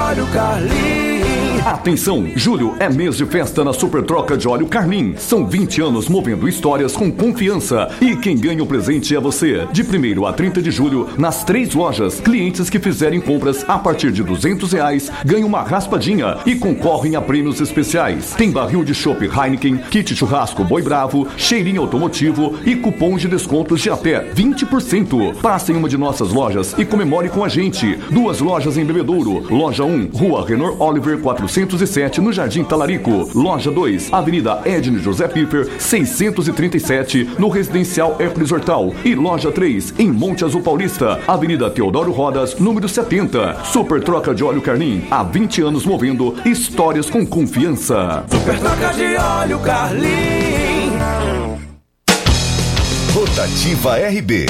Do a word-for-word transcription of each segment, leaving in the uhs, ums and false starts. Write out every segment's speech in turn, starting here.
óleo Carlim. Atenção, julho é mês de festa na Super Troca de Óleo Carlim. São vinte anos movendo histórias com confiança. E quem ganha o presente é você. De primeiro a trinta de julho, nas três lojas, clientes que fizerem compras a partir de duzentos reais ganham uma raspadinha e concorrem a prêmios especiais. Tem barril de chopp Heineken, kit churrasco Boi Bravo, cheirinho automotivo e cupons de descontos de até vinte por cento. Passe em uma de nossas lojas e comemore com a gente. Duas lojas em Bebedouro. Loja um, Rua Renor Oliver quatrocentos e sete, no Jardim Talarico. Loja dois, Avenida Edne José Piffer, seiscentos e trinta e sete, no Residencial Hercules Hortal. E Loja três, em Monte Azul Paulista, Avenida Teodoro Rodas, número setenta. Super Troca de Óleo Carlim, há vinte anos movendo histórias com confiança. Super Troca de Óleo Carlim. Rotativa R B.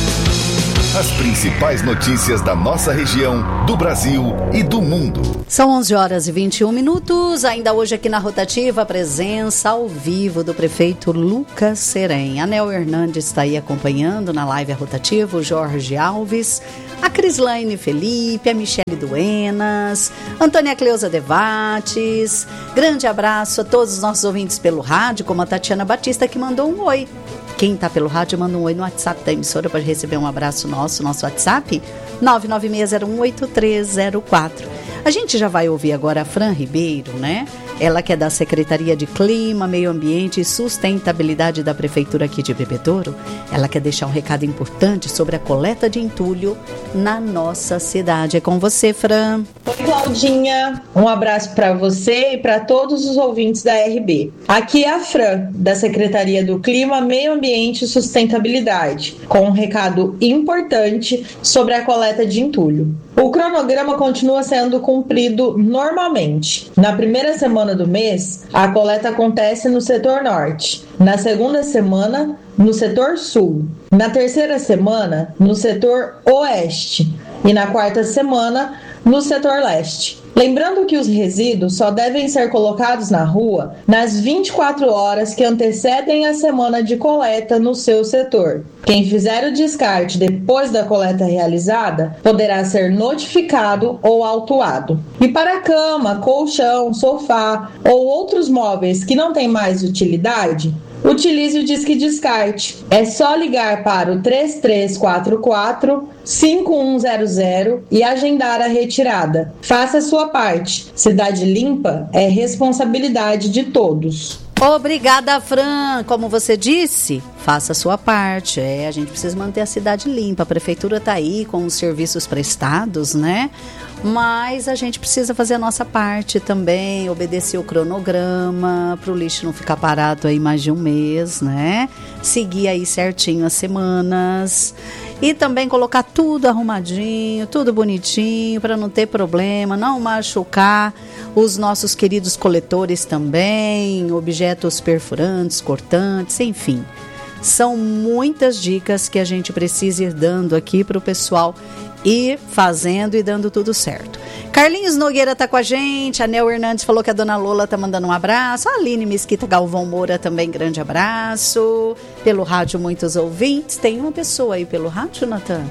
As principais notícias da nossa região, do Brasil e do mundo. São onze horas e vinte e um minutos. Ainda hoje aqui na Rotativa, a presença ao vivo do prefeito Lucas Serem. A Nel Hernandes está aí acompanhando na live a Rotativa, o Jorge Alves, a Crislaine Felipe, a Michele Duenas, Antônia Cleusa Devates. Grande abraço a todos os nossos ouvintes pelo rádio, como a Tatiana Batista, que mandou um oi. Quem está pelo rádio, manda um oi no WhatsApp da emissora para receber um abraço nosso, nosso WhatsApp, nove nove seis zero um oito três zero quatro. A gente já vai ouvir agora a Fran Ribeiro, né? Ela que é da Secretaria de Clima, Meio Ambiente e Sustentabilidade da Prefeitura aqui de Bebedouro. Ela quer deixar um recado importante sobre a coleta de entulho na nossa cidade. É com você, Fran. Oi, Claudinha. Um abraço para você e para todos os ouvintes da R B. Aqui é a Fran, da Secretaria do Clima, Meio Ambiente e Sustentabilidade, com um recado importante sobre a coleta de entulho. O cronograma continua sendo cumprido normalmente. Na primeira semana do mês, a coleta acontece no setor norte. Na segunda semana, no setor sul. Na terceira semana, no setor oeste. E na quarta semana, no setor leste. Lembrando que os resíduos só devem ser colocados na rua nas vinte e quatro horas que antecedem a semana de coleta no seu setor. Quem fizer o descarte depois da coleta realizada poderá ser notificado ou autuado. E para cama, colchão, sofá ou outros móveis que não têm mais utilidade, utilize o Disque Descarte. É só ligar para o três três quatro quatro, cinco um zero zero e agendar a retirada. Faça a sua parte. Cidade limpa é responsabilidade de todos. Obrigada, Fran. Como você disse, faça a sua parte. É, a gente precisa manter a cidade limpa. A prefeitura está aí com os serviços prestados, né? Mas a gente precisa fazer a nossa parte também, obedecer o cronograma, para o lixo não ficar parado aí mais de um mês, né? Seguir aí certinho as semanas e também colocar tudo arrumadinho, tudo bonitinho, para não ter problema, não machucar os nossos queridos coletores também, objetos perfurantes, cortantes, enfim. São muitas dicas que a gente precisa ir dando aqui para o pessoal ir fazendo e dando tudo certo. Carlinhos Nogueira tá com a gente, a Nel Hernandes falou que a dona Lola tá mandando um abraço, a Aline Mesquita Galvão Moura também, grande abraço. Pelo rádio, muitos ouvintes. Tem uma pessoa aí pelo rádio, Natan?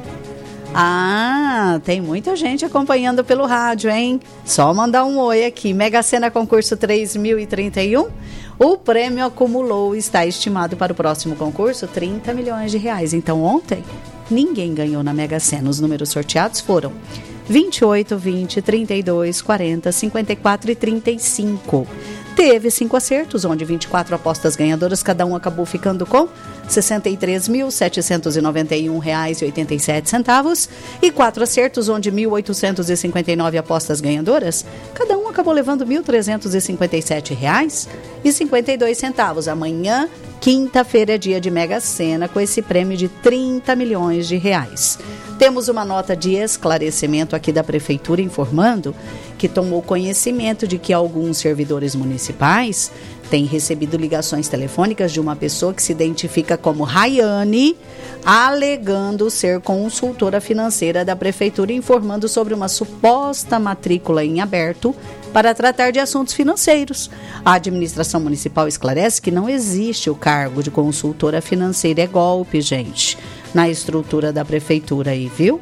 Ah, tem muita gente acompanhando pelo rádio, hein? Só mandar um oi aqui. Mega Sena Concurso três mil e trinta e um. O prêmio acumulou, está estimado para o próximo concurso trinta milhões de reais. Então ontem ninguém ganhou na Mega Sena. Os números sorteados foram vinte e oito, vinte, trinta e dois, quarenta, cinquenta e quatro e trinta e cinco. Teve cinco acertos, onde vinte e quatro apostas ganhadoras, cada um acabou ficando com sessenta e três mil, setecentos e noventa e um reais e oitenta e sete centavos. E quatro acertos, onde mil oitocentos e cinquenta e nove apostas ganhadoras, cada um acabou levando mil trezentos e cinquenta e sete reais e cinquenta e dois centavos. Amanhã, quinta-feira, é dia de Mega Sena, com esse prêmio de trinta milhões de reais. Temos uma nota de esclarecimento aqui da Prefeitura informando que tomou conhecimento de que alguns servidores municipais têm recebido ligações telefônicas de uma pessoa que se identifica como Rayane, alegando ser consultora financeira da Prefeitura, informando sobre uma suposta matrícula em aberto para tratar de assuntos financeiros. A administração municipal esclarece que não existe o cargo de consultora financeira. É golpe, gente, na estrutura da Prefeitura aí, viu?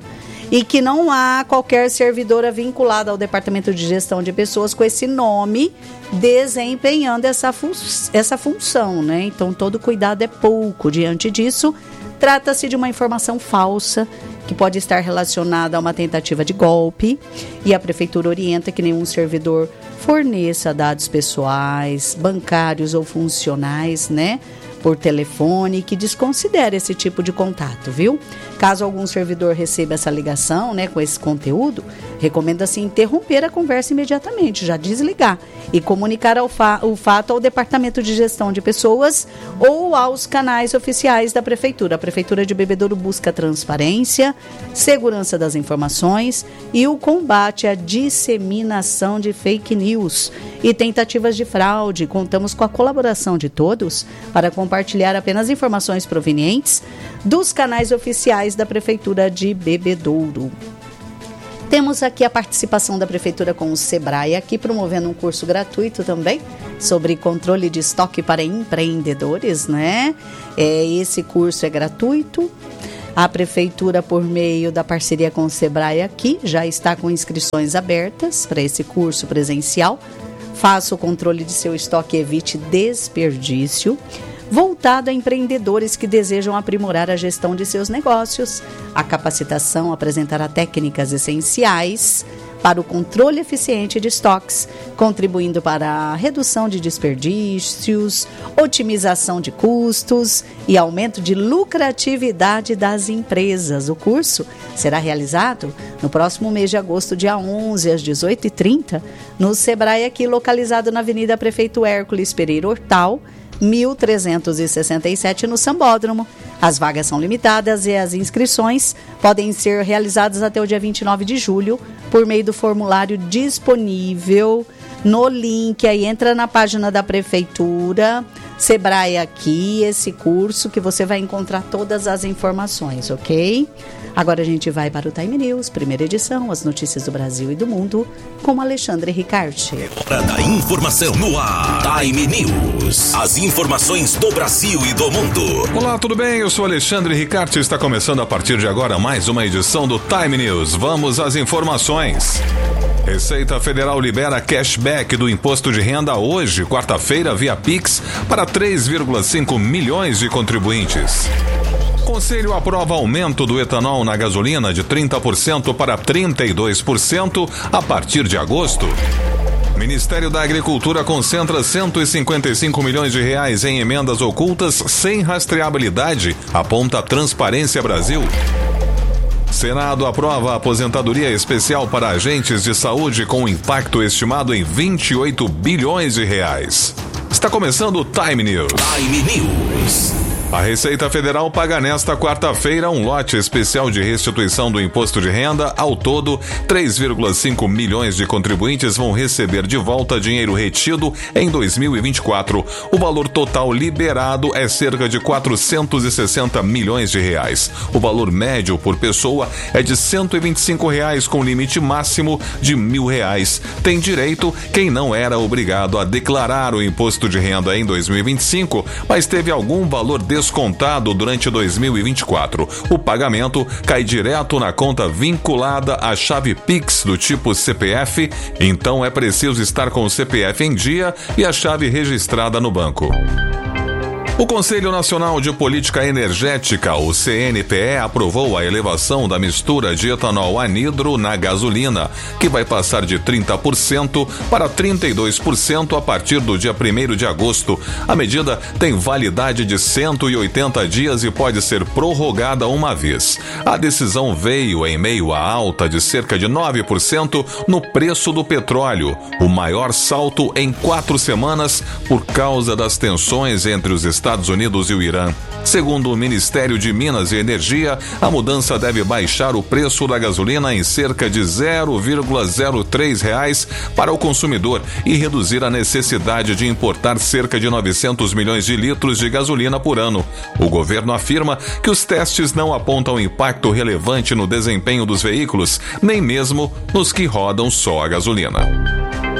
e que não há qualquer servidora vinculada ao Departamento de Gestão de Pessoas com esse nome desempenhando essa, fu- essa função, né? Então, todo cuidado é pouco. Diante disso, trata-se de uma informação falsa que pode estar relacionada a uma tentativa de golpe, e a Prefeitura orienta que nenhum servidor forneça dados pessoais, bancários ou funcionais, né, por telefone, que desconsidere esse tipo de contato, viu? Caso algum servidor receba essa ligação, né, com esse conteúdo, recomenda-se interromper a conversa imediatamente, já desligar e comunicar ao fa- o fato ao Departamento de Gestão de Pessoas ou aos canais oficiais da Prefeitura. A Prefeitura de Bebedouro busca transparência, segurança das informações e o combate à disseminação de fake news e tentativas de fraude. Contamos com a colaboração de todos para compartilhar apenas informações provenientes dos canais oficiais da Prefeitura de Bebedouro. Temos aqui a participação da Prefeitura com o Sebrae, aqui promovendo um curso gratuito também sobre controle de estoque para empreendedores, né? É, esse curso é gratuito. A Prefeitura, por meio da parceria com o Sebrae aqui, já está com inscrições abertas para esse curso presencial. Faça o controle de seu estoque e evite desperdício. Voltado a empreendedores que desejam aprimorar a gestão de seus negócios. A capacitação apresentará técnicas essenciais para o controle eficiente de estoques, contribuindo para a redução de desperdícios, otimização de custos e aumento de lucratividade das empresas. O curso será realizado no próximo mês de agosto, dia onze, às dezoito e trinta, no Sebrae, aqui localizado na Avenida Prefeito Hércules Pereira Hortal, mil trezentos e sessenta e sete, no Sambódromo. As vagas são limitadas e as inscrições podem ser realizadas até o dia vinte e nove de julho por meio do formulário disponível no link. Aí entra na página da Prefeitura, Sebrae aqui, esse curso que você vai encontrar todas as informações, ok? Agora a gente vai para o Time News, primeira edição, as notícias do Brasil e do mundo, com Alexandre Ricarte. Hora da informação no ar. Time News. As informações do Brasil e do mundo. Olá, tudo bem? Eu sou Alexandre Ricarte e está começando a partir de agora mais uma edição do Time News. Vamos às informações. Receita Federal libera cashback do imposto de renda hoje, quarta-feira, via Pix, para três vírgula cinco milhões de contribuintes. Conselho aprova aumento do etanol na gasolina de trinta por cento para trinta e dois por cento a partir de agosto. Ministério da Agricultura concentra cento e cinquenta e cinco milhões de reais em emendas ocultas sem rastreabilidade, aponta Transparência Brasil. Senado aprova a aposentadoria especial para agentes de saúde com impacto estimado em vinte e oito bilhões de reais. Está começando o Time News. Time News. A Receita Federal paga nesta quarta-feira um lote especial de restituição do imposto de renda. Ao todo, três vírgula cinco milhões de contribuintes vão receber de volta dinheiro retido em dois mil e vinte e quatro. O valor total liberado é cerca de quatrocentos e sessenta milhões de reais. O valor médio por pessoa é de cento e vinte e cinco reais, com limite máximo de mil reais. Tem direito quem não era obrigado a declarar o imposto de renda em dois mil e vinte e cinco, mas teve algum valor descontado durante dois mil e vinte e quatro. O pagamento cai direto na conta vinculada à chave Pix do tipo C P F, então é preciso estar com o C P F em dia e a chave registrada no banco. O Conselho Nacional de Política Energética, o C N P E, aprovou a elevação da mistura de etanol anidro na gasolina, que vai passar de trinta por cento para trinta e dois por cento a partir do dia primeiro de agosto. A medida tem validade de cento e oitenta dias e pode ser prorrogada uma vez. A decisão veio em meio à alta de cerca de nove por cento no preço do petróleo, o maior salto em quatro semanas por causa das tensões entre os Estados Estados Unidos e o Irã. Segundo o Ministério de Minas e Energia, a mudança deve baixar o preço da gasolina em cerca de zero vírgula zero três reais para o consumidor e reduzir a necessidade de importar cerca de novecentos milhões de litros de gasolina por ano. O governo afirma que os testes não apontam impacto relevante no desempenho dos veículos, nem mesmo nos que rodam só a gasolina.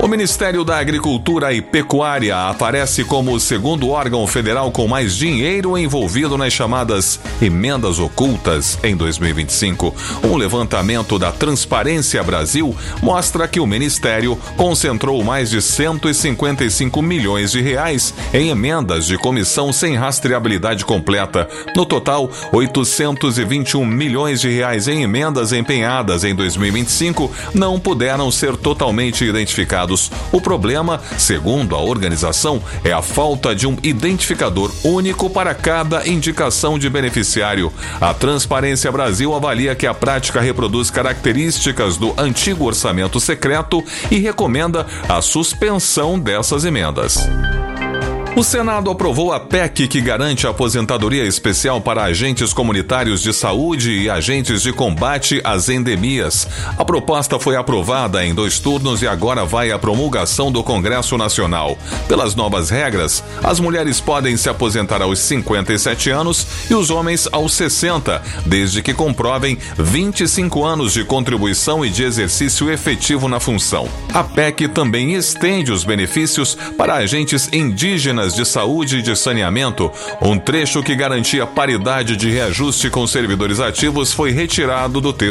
O Ministério da Agricultura e Pecuária aparece como o segundo órgão federal com mais dinheiro envolvido nas chamadas emendas ocultas em dois mil e vinte e cinco. Um levantamento da Transparência Brasil mostra que o Ministério concentrou mais de cento e cinquenta e cinco milhões de reais em emendas de comissão sem rastreabilidade completa. No total, oitocentos e vinte e um milhões de reais em emendas empenhadas em dois mil e vinte e cinco não puderam ser totalmente identificados. O problema, segundo a organização, é a falta de um identificador único para cada indicação de beneficiário. A Transparência Brasil avalia que a prática reproduz características do antigo orçamento secreto e recomenda a suspensão dessas emendas. O Senado aprovou a P E C que garante a aposentadoria especial para agentes comunitários de saúde e agentes de combate às endemias. A proposta foi aprovada em dois turnos e agora vai à promulgação do Congresso Nacional. Pelas novas regras, as mulheres podem se aposentar aos cinquenta e sete anos e os homens aos sessenta, desde que comprovem vinte e cinco anos de contribuição e de exercício efetivo na função. A P E C também estende os benefícios para agentes indígenas de saúde e de saneamento. Um trecho que garantia paridade de reajuste com servidores ativos foi retirado do texto.